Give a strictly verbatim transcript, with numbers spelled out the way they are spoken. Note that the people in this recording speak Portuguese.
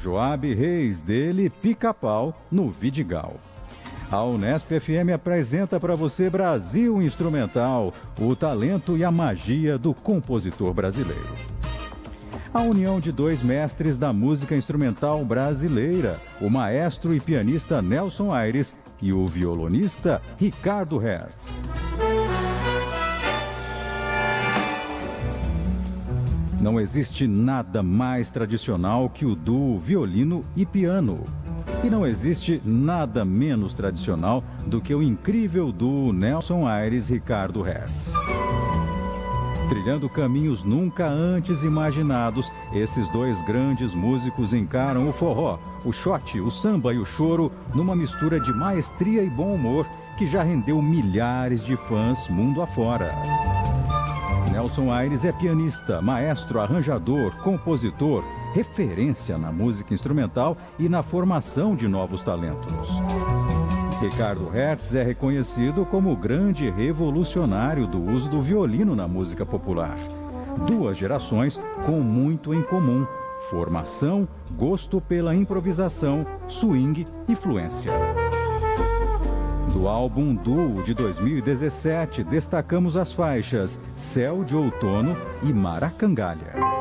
Joabe Reis, dele Pica-Pau, no Vidigal. A Unesp F M apresenta para você Brasil Instrumental, o talento e a magia do compositor brasileiro. A união de dois mestres da música instrumental brasileira, o maestro e pianista Nelson Aires e o violonista Ricardo Hertz. Não existe nada mais tradicional que o duo violino e piano. E não existe nada menos tradicional do que o incrível duo Nelson Aires e Ricardo Hertz. Trilhando caminhos nunca antes imaginados, esses dois grandes músicos encaram o forró, o shot, o samba e o choro numa mistura de maestria e bom humor que já rendeu milhares de fãs mundo afora. Nelson Aires é pianista, maestro, arranjador, compositor, referência na música instrumental e na formação de novos talentos. Ricardo Hertz é reconhecido como o grande revolucionário do uso do violino na música popular. Duas gerações com muito em comum: formação, gosto pela improvisação, swing e fluência. Do álbum Duo de dois mil e dezessete, destacamos as faixas Céu de Outono e Maracangalha.